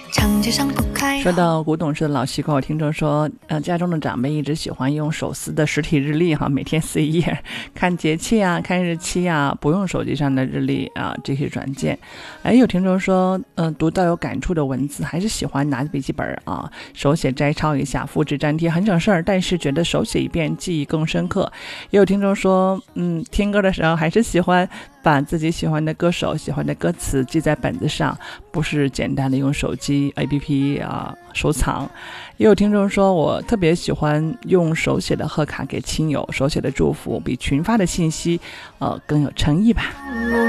说到古董式的老习惯，我听众说家中的长辈一直喜欢用手撕的实体日历每天撕一页，看节气啊，看日期啊，不用手机上的日历啊，这些软件。有听众说读到有感触的文字，还是喜欢拿笔记本手写摘抄一下，复制粘贴很省事儿，但是觉得手写一遍记忆更深刻。也有听众说听歌的时候还是喜欢把自己喜欢的歌手喜欢的歌词记在本子上，不是简单的用手机 APP 收藏。也有听众说我特别喜欢用手写的贺卡给亲友，手写的祝福比群发的信息更有诚意吧。